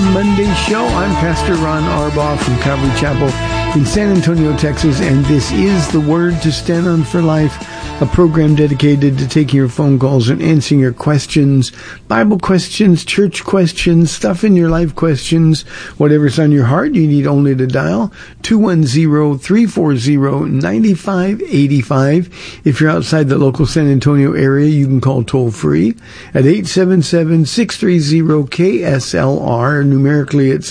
Monday show. I'm Pastor Ron Arbaugh from Calvary Chapel in San Antonio, Texas, and this is The Word to Stand On for Life, a program dedicated to taking your phone calls and answering your questions, Bible questions, church questions, stuff in your life questions, whatever's on your heart. You need only to dial 210-340-9585. If you're outside the local San Antonio area, you can call toll free at 877-630-KSLR. Numerically, it's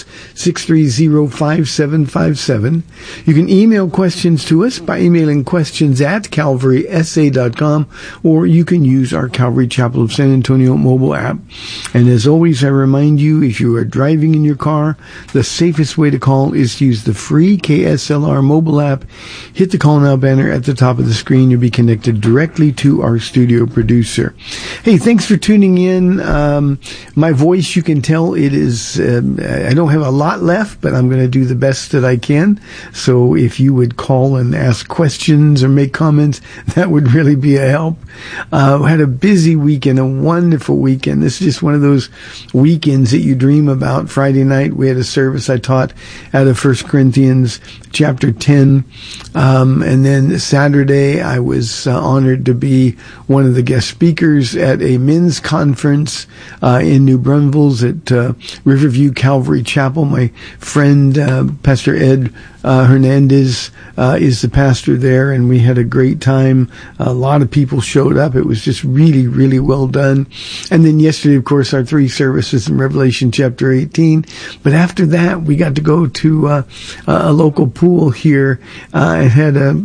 630-5757. You can email questions to us by emailing questions at calvarysa.com, or you can use our Calvary Chapel of San Antonio mobile app. And as always, I remind you, if you are driving in your car, the safest way to call is to use the free KSLR mobile app. Hit the Call Now banner at the top of the screen. You'll be connected directly to our studio producer. Hey, thanks for tuning in. My voice, you can tell it is, I don't have a lot left, but I'm going to do the best that I can. So if you would call and ask questions or make comments, that would really be a help. Had a busy weekend, a wonderful weekend. This is just one of those weekends that you dream about. Friday night, we had a service I taught out of 1 Corinthians chapter 10. And then Saturday, I was honored to be one of the guest speakers at a men's conference in New Braunfels at Riverview Calvary Chapel. My friend, Pastor Ed Hernandez, is the pastor there, and we had a great time. A lot of people showed up. It was just really, really well done. And then yesterday, of course, our 3 services in Revelation chapter 18. But after that, we got to go to a local pool here and had a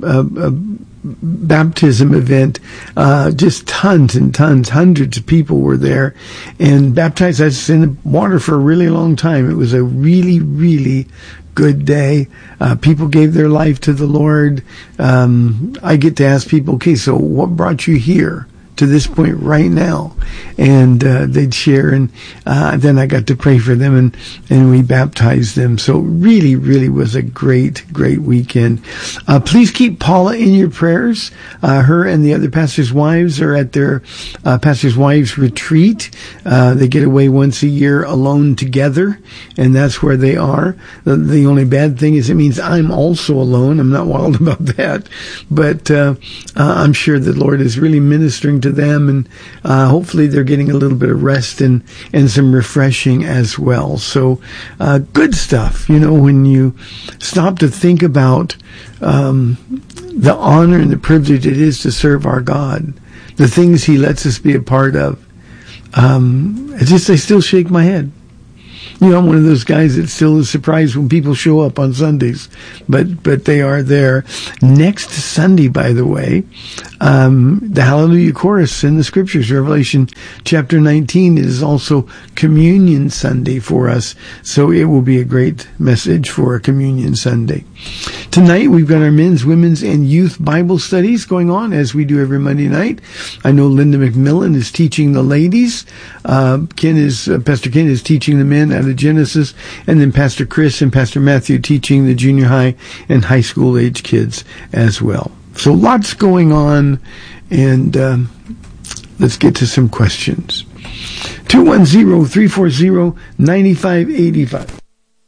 baptism event. Just tons and tons, hundreds of people were there and baptized us in the water for a really long time. It was a really, really good day. People gave their life to the Lord. I get to ask people, okay, so what brought you here to this point right now? And they'd share, and then I got to pray for them, and we baptized them. So really, really was a great, great weekend. Please keep Paula in your prayers. Her and the other pastors' wives are at their pastors' wives retreat. They get away once a year alone together, and that's where they are. The only bad thing is it means I'm also alone. I'm not wild about that, but I'm sure the Lord is really ministering to them, and hopefully they're getting a little bit of rest and some refreshing as well. So good stuff. You know, when you stop to think about the honor and the privilege it is to serve our God, the things He lets us be a part of, I still shake my head. You know, I'm one of those guys that still is surprised when people show up on Sundays, but they are there. Next Sunday, by the way, the Hallelujah Chorus in the Scriptures, Revelation chapter 19, is also Communion Sunday for us, so it will be a great message for a Communion Sunday. Tonight, we've got our men's, women's, and youth Bible studies going on, as we do every Monday night. I know Linda McMillan is teaching the ladies. Pastor Ken is teaching the men out of Genesis, and then Pastor Chris and Pastor Matthew teaching the junior high and high school age kids as well. So lots going on, and let's get to some questions. 210-340-9585.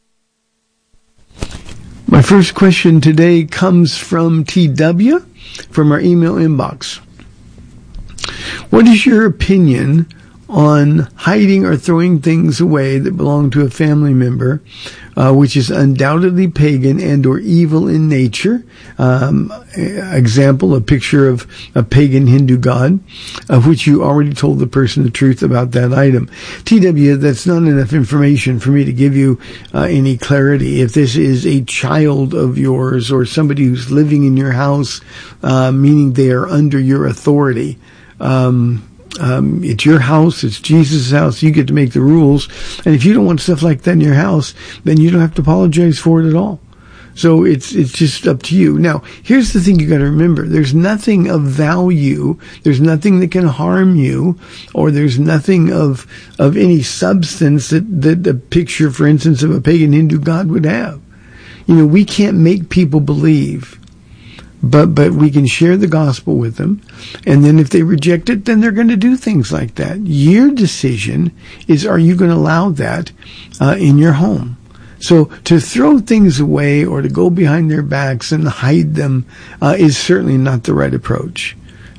My first question today comes from TW from our email inbox. What is your opinion on hiding or throwing things away that belong to a family member, which is undoubtedly pagan and or evil in nature? Example, a picture of a pagan Hindu god, of which you already told the person the truth about that item. TW, that's not enough information for me to give you any clarity. If this is a child of yours or somebody who's living in your house, meaning they are under your authority, it's your house, it's Jesus' house, you get to make the rules. And if you don't want stuff like that in your house, then you don't have to apologize for it at all. So it's just up to you. Now, here's the thing you got to remember. There's nothing of value. There's nothing that can harm you, or there's nothing of any substance that a picture, for instance, of a pagan Hindu god would have. You know, we can't make people believe but we can share the gospel with them. And then if they reject it, then they're going to do things like that. Your decision is, are you going to allow that in your home? So to throw things away or to go behind their backs and hide them is certainly not the right approach.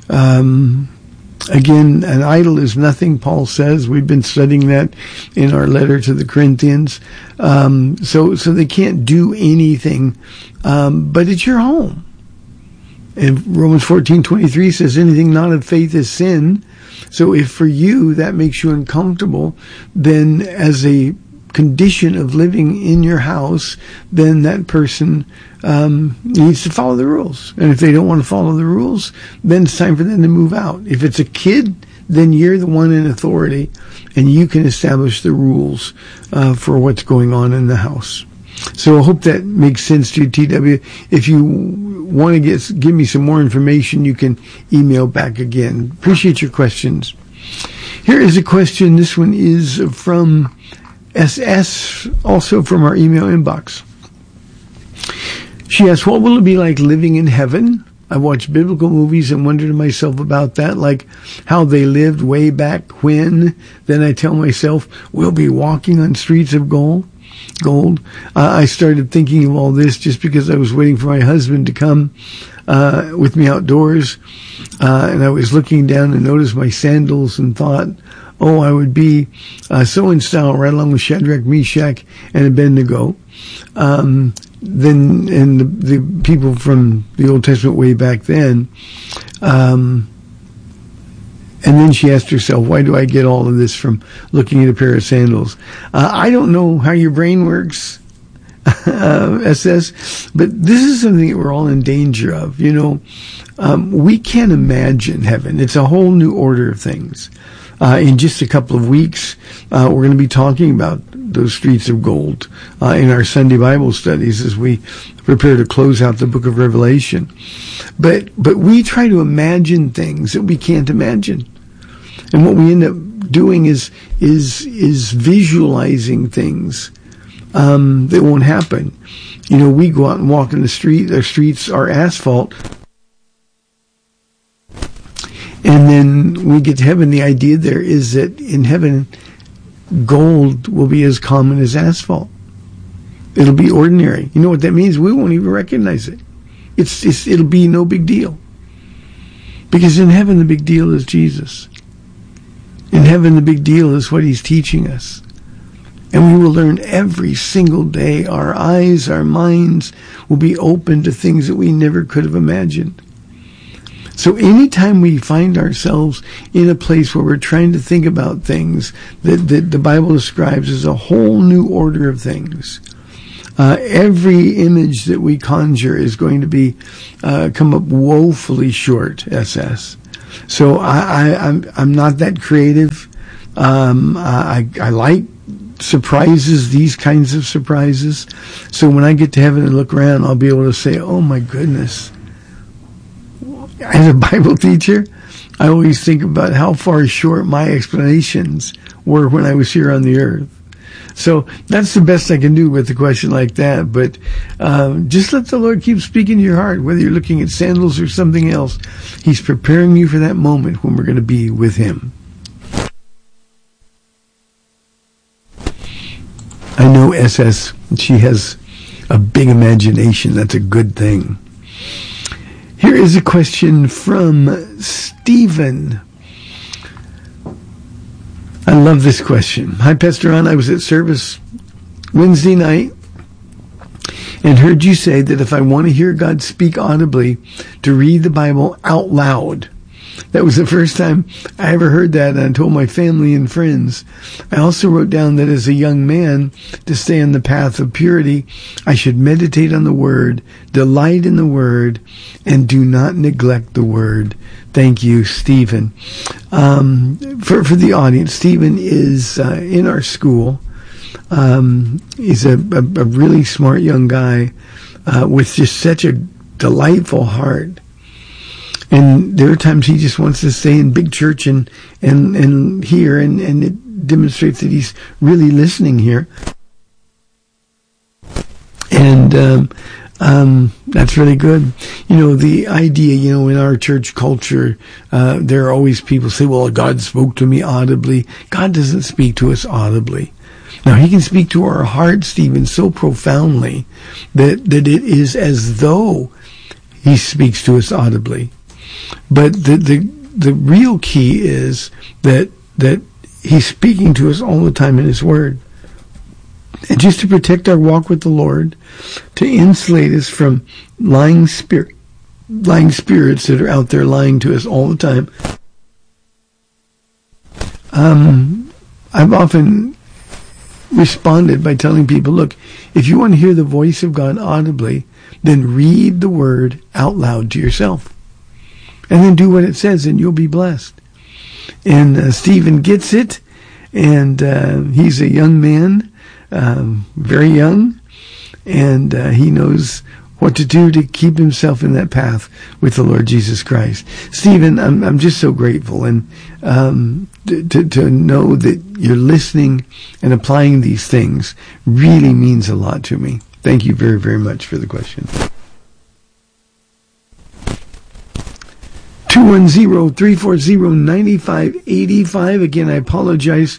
Again, an idol is nothing, Paul says. We've been studying that in our letter to the Corinthians. So they can't do anything, but it's your home. And Romans 14:23 says, anything not of faith is sin. So if for you that makes you uncomfortable, then as a condition of living in your house, then that person needs to follow the rules. And if they don't want to follow the rules, then it's time for them to move out. If it's a kid, then you're the one in authority, and you can establish the rules for what's going on in the house. So I hope that makes sense to you, TW. If you want to give me some more information, you can email back again. Appreciate your questions. Here is a question. This one is from SS, also from our email inbox. She asks, what will it be like living in heaven? I watch biblical movies and wonder to myself about that, like how they lived way back when. Then I tell myself, we'll be walking on streets of gold. I started thinking of all this just because I was waiting for my husband to come with me outdoors, and I was looking down and noticed my sandals and thought, oh, I would be so in style right along with Shadrach, Meshach, and Abednego. Then, and the people from the Old Testament way back then. And then she asked herself, why do I get all of this from looking at a pair of sandals? I don't know how your brain works, SS, but this is something that we're all in danger of. You know, we can't imagine heaven. It's a whole new order of things. In just a couple of weeks, we're going to be talking about those streets of gold in our Sunday Bible studies as we prepare to close out the book of Revelation. But we try to imagine things that we can't imagine. And what we end up doing is visualizing things that won't happen. You know, we go out and walk in the street, our streets are asphalt. And then we get to heaven, the idea there is that in heaven, gold will be as common as asphalt. It'll be ordinary. You know what that means? We won't even recognize it. It'll be no big deal. Because in heaven, the big deal is Jesus. In heaven, the big deal is what he's teaching us. And we will learn every single day. Our eyes, our minds will be open to things that we never could have imagined. So anytime we find ourselves in a place where we're trying to think about things that the Bible describes as a whole new order of things, every image that we conjure is going to be come up woefully short, SS. So I'm not that creative. I like surprises, these kinds of surprises. So when I get to heaven and look around, I'll be able to say, oh my goodness. As a Bible teacher, I always think about how far short my explanations were when I was here on the earth. So that's the best I can do with a question like that. But just let the Lord keep speaking to your heart, whether you're looking at sandals or something else. He's preparing you for that moment when we're going to be with him. I know SS, she has a big imagination. That's a good thing. Here is a question from Stephen. I love this question. Hi, Pastor Ron. I was at service Wednesday night and heard you say that if I want to hear God speak audibly, to read the Bible out loud. That was the first time I ever heard that, and I told my family and friends. I also wrote down that as a young man, to stay on the path of purity, I should meditate on the Word, delight in the Word, and do not neglect the Word. Thank you, Stephen. For the audience, Stephen is in our school. He's a really smart young guy with just such a delightful heart. And there are times he just wants to stay in big church and hear, and it demonstrates that he's really listening here. And That's really good. The idea, in our church culture, there are always people say, well, God spoke to me audibly. God doesn't speak to us audibly. Now, he can speak to our hearts, Stephen, so profoundly that it is as though he speaks to us audibly. But the real key is that he's speaking to us all the time in his word. And just to protect our walk with the Lord, to insulate us from lying spirits that are out there lying to us all the time. I've often responded by telling people, look, if you want to hear the voice of God audibly, then read the word out loud to yourself. And then do what it says, and you'll be blessed. And Stephen gets it, and he's a young man, very young, and he knows what to do to keep himself in that path with the Lord Jesus Christ. Stephen, I'm just so grateful, and to know that you're listening and applying these things really means a lot to me. Thank you very, very much for the question. 210-340-9585. Again, I apologize.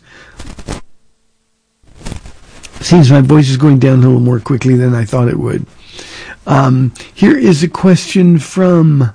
Seems my voice is going down a little more quickly than I thought it would. Here is a question from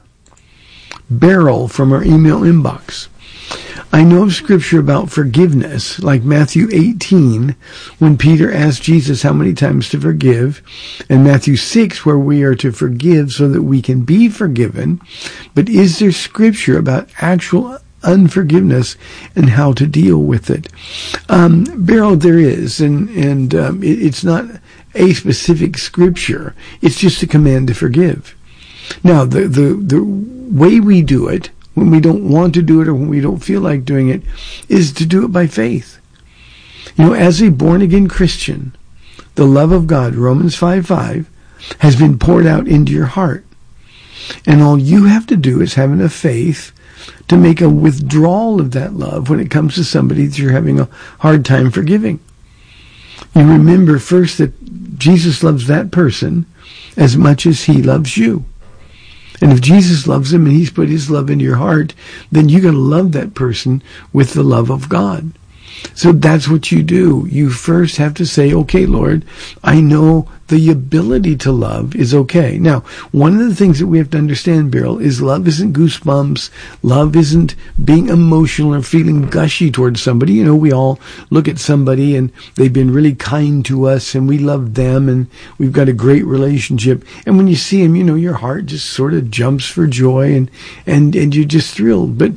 Beryl from our email inbox. I know of scripture about forgiveness, like Matthew 18, when Peter asked Jesus how many times to forgive, and Matthew 6, where we are to forgive so that we can be forgiven. But is there scripture about actual unforgiveness and how to deal with it? Beryl, there is, and it's not a specific scripture. It's just a command to forgive. Now, the way we do it, when we don't want to do it or when we don't feel like doing it, is to do it by faith. As a born-again Christian, the love of God, Romans 5:5, has been poured out into your heart. And all you have to do is have enough faith to make a withdrawal of that love when it comes to somebody that you're having a hard time forgiving. You remember first that Jesus loves that person as much as he loves you. And if Jesus loves him and he's put his love into your heart, then you're going to love that person with the love of God. So that's what you do. You first have to say, okay, Lord, I know the ability to love is okay. Now, one of the things that we have to understand, Beryl, is love isn't goosebumps. Love isn't being emotional or feeling gushy towards somebody. We all look at somebody and they've been really kind to us and we love them and we've got a great relationship. And when you see them, your heart just sort of jumps for joy and you're just thrilled. But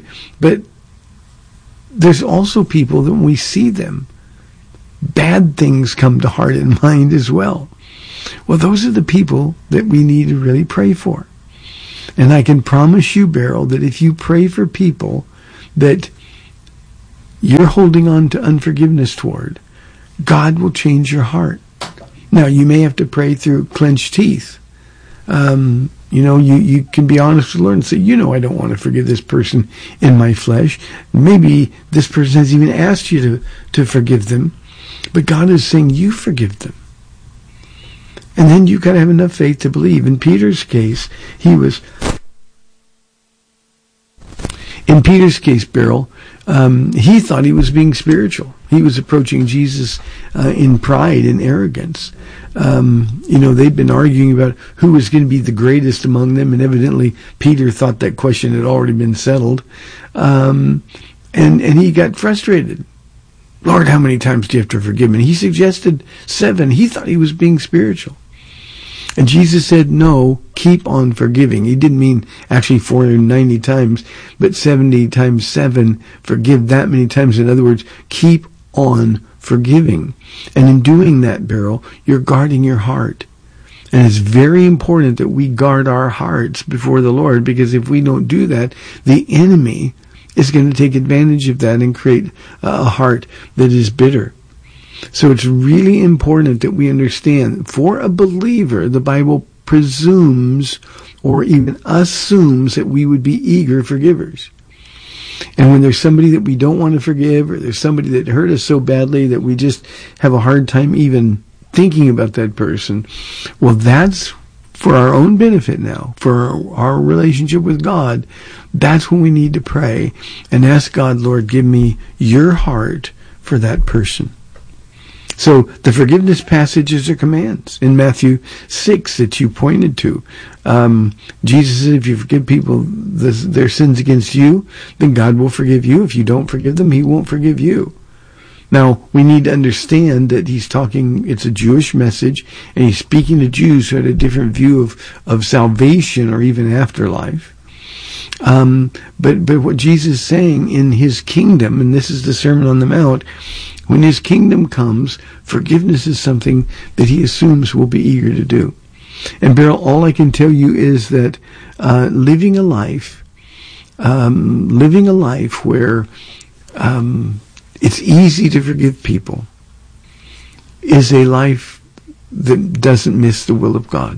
there's also people that when we see them, bad things come to heart and mind as well. Well, those are the people that we need to really pray for. And I can promise you, Beryl, that if you pray for people that you're holding on to unforgiveness toward, God will change your heart. Now, you may have to pray through clenched teeth. You can be honest with the Lord and say, I don't want to forgive this person in my flesh. Maybe this person has even asked you to forgive them. But God is saying, you forgive them. And then you've got to have enough faith to believe. In Peter's case, Beryl, he thought he was being spiritual. He was approaching Jesus in pride and arrogance. They'd been arguing about who was going to be the greatest among them, and evidently Peter thought that question had already been settled. And he got frustrated. Lord, how many times do you have to forgive me? And he suggested 7. He thought he was being spiritual. And Jesus said, no, keep on forgiving. He didn't mean actually 490 times, but 70 times 7, forgive that many times. In other words, keep on forgiving. And in doing that, Beryl, you're guarding your heart. And it's very important that we guard our hearts before the Lord, because if we don't do that, the enemy is going to take advantage of that and create a heart that is bitter. So it's really important that we understand, for a believer, the Bible presumes or even assumes that we would be eager forgivers. And when there's somebody that we don't want to forgive, or there's somebody that hurt us so badly that we just have a hard time even thinking about that person, well, that's for our own benefit now, for our relationship with God, that's when we need to pray and ask God, Lord, give me your heart for that person. So the forgiveness passages are commands in Matthew 6 that you pointed to. Jesus said, if you forgive people their sins against you, then God will forgive you. If you don't forgive them, he won't forgive you. Now, we need to understand that it's a Jewish message, and he's speaking to Jews who had a different view of salvation or even afterlife. But what Jesus is saying in his kingdom, and this is the Sermon on the Mount, when his kingdom comes, forgiveness is something that he assumes we'll be eager to do. And Beryl, all I can tell you is that living a life where it's easy to forgive people is a life that doesn't miss the will of God.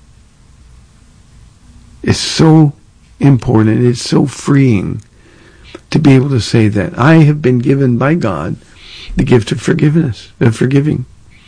It's so important. It's so freeing to be able to say that. I have been given by God the gift of forgiveness, of forgiving.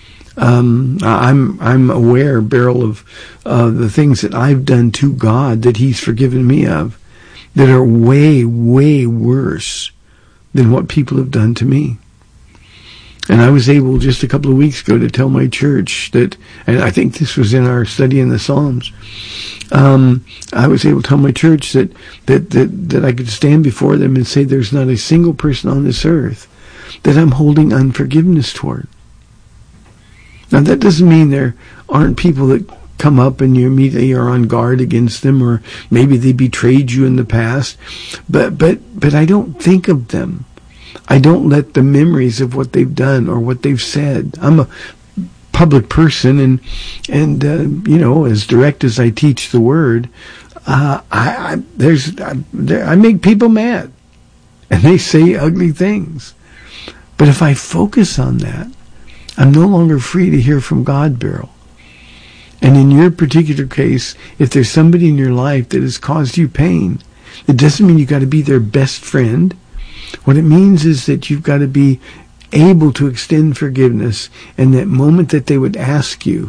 I'm aware, Beryl, of the things that I've done to God that he's forgiven me of that are way, way worse than what people have done to me. And I was able just a couple of weeks ago to tell my church that, and I think this was in our study in the Psalms, I was able to tell my church that I could stand before them and say there's not a single person on this earth that I'm holding unforgiveness toward. Now that doesn't mean there aren't people that come up and you immediately are on guard against them, or maybe they betrayed you in the past, but I don't think of them. I don't let the memories of what they've done or what they've said. I'm a public person, and as direct as I teach the word, I make people mad, and they say ugly things. But if I focus on that, I'm no longer free to hear from God, Beryl. And in your particular case, if there's somebody in your life that has caused you pain, it doesn't mean you've got to be their best friend. What it means is that you've got to be able to extend forgiveness, and that moment that they would ask you,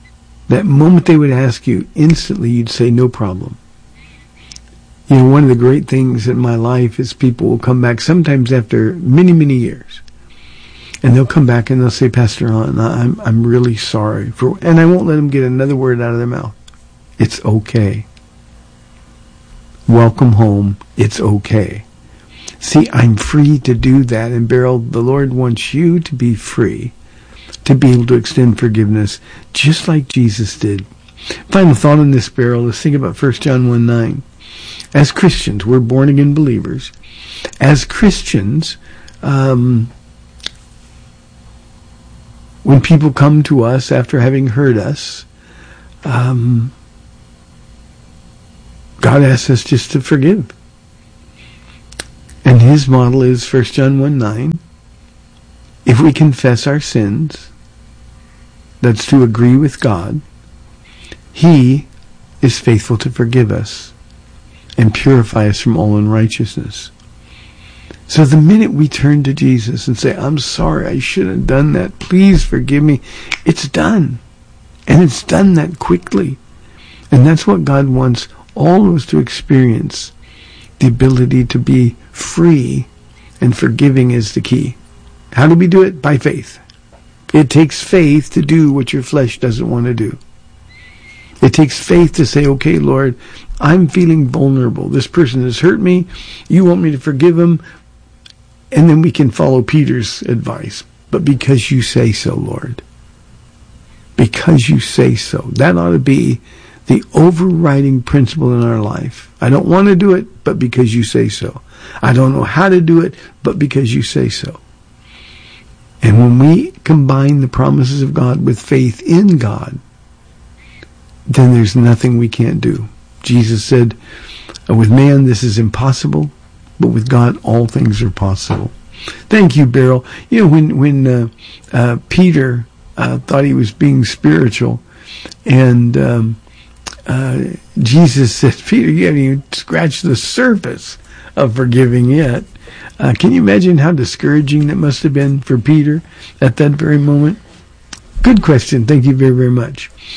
instantly you'd say, no problem. You know, one of the great things in my life is people will come back sometimes after many, many years. And they'll come back and they'll say, Pastor Ron, I'm really sorry for, and I won't let them get another word out of their mouth. It's okay. Welcome home. It's okay. See, I'm free to do that. And Beryl, the Lord wants you to be free to be able to extend forgiveness just like Jesus did. Final thought on this, Beryl. Let's think about 1 John 1:9. As Christians, we're born again believers. As Christians, when people come to us after having hurt us, God asks us just to forgive. And his model is 1 John 1:9. If we confess our sins, that's to agree with God, he is faithful to forgive us and purify us from all unrighteousness. So the minute we turn to Jesus and say, I'm sorry, I shouldn't have done that, please forgive me, it's done. And it's done that quickly. And that's what God wants all of us to experience. The ability to be free, and forgiving is the key. How do we do it? By faith. It takes faith to do what your flesh doesn't want to do. It takes faith to say, okay, Lord, I'm feeling vulnerable. This person has hurt me. You want me to forgive him. And then we can follow Peter's advice. But because you say so, Lord. Because you say so. That ought to be the overriding principle in our life. I don't want to do it, but because you say so. I don't know how to do it, but because you say so. And when we combine the promises of God with faith in God, then there's nothing we can't do. Jesus said, with man this is impossible, but with God all things are possible. Thank you, Beryl. You know, when Peter thought he was being spiritual, and Jesus said, Peter, you haven't even scratched the surface of forgiving yet. Can you imagine how discouraging that must have been for Peter at that very moment? Good question. Thank you very, very much.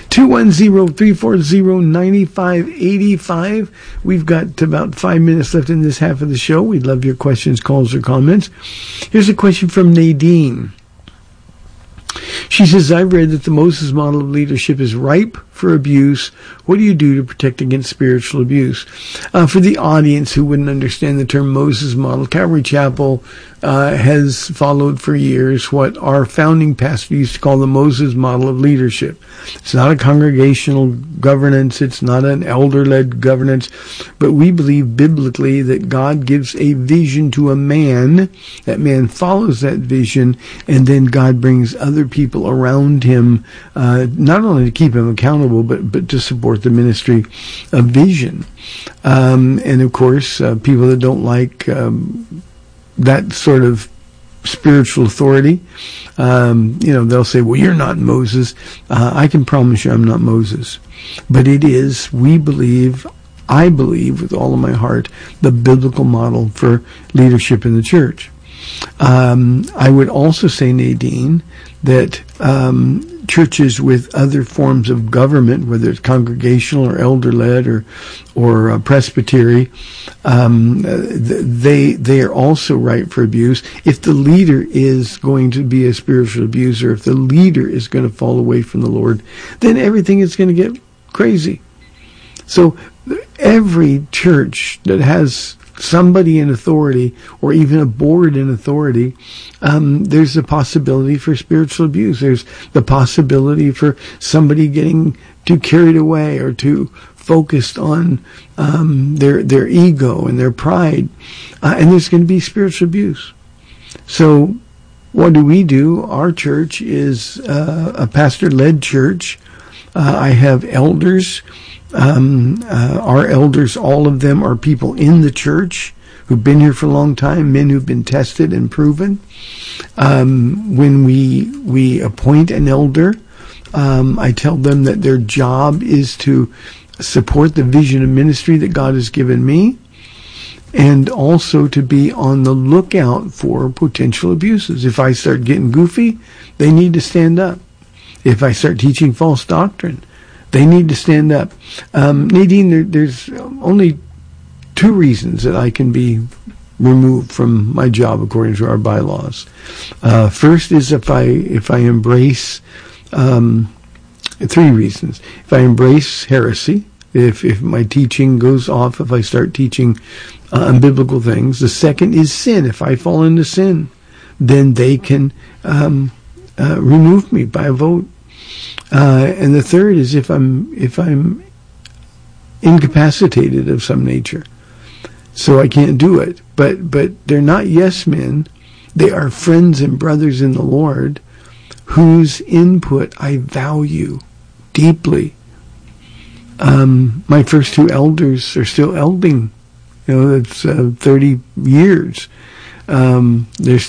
210-340-9585. We've got about 5 minutes left in this half of the show. We'd love your questions, calls, or comments. Here's a question from Nadine. She says, I've read that the Moses model of leadership is ripe for abuse. What do you do to protect against spiritual abuse? For the audience who wouldn't understand the term Moses model, Calvary Chapel has followed for years what our founding pastor used to call the Moses model of leadership. It's not a congregational governance. It's not an elder-led governance. But we believe biblically that God gives a vision to a man. That man follows that vision, and then God brings other people around him, not only to keep him accountable, but to support the ministry of vision. And of course, people that don't like that sort of spiritual authority, they'll say, well, you're not Moses. I can promise you I'm not Moses. But it is, I believe with all of my heart, the biblical model for leadership in the church. I would also say, Nadine, that churches with other forms of government, whether it's congregational or elder-led or presbytery, they are also ripe for abuse. If the leader is going to be a spiritual abuser, if the leader is going to fall away from the Lord, then everything is going to get crazy. So every church that has somebody in authority, or even a board in authority, there's a possibility for spiritual abuse. There's the possibility for somebody getting too carried away or too focused on their ego and their pride, and there's going to be spiritual abuse. So what do? Our church is a pastor-led church. I have elders. Our elders, all of them are people in the church who've been here for a long time, men who've been tested and proven. When we appoint an elder, I tell them that their job is to support the vision of ministry that God has given me, and also to be on the lookout for potential abuses. If I start getting goofy, they need to stand up. If I start teaching false doctrine, they need to stand up. Nadine, there's only 2 reasons that I can be removed from my job according to our bylaws. First is if I embrace 3 reasons. If I embrace heresy, if my teaching goes off, if I start teaching unbiblical things. The second is sin. If I fall into sin, then they can remove me by a vote. And the third is if I'm incapacitated of some nature, so I can't do it. But they're not yes men. They are friends and brothers in the Lord whose input I value deeply. My first 2 elders are still elding. That's 30 years. They're still